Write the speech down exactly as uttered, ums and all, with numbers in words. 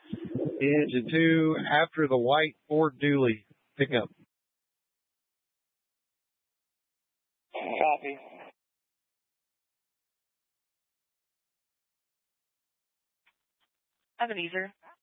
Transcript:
Engine two, after the white Ford Dually pickup. Copy. Ebenezer,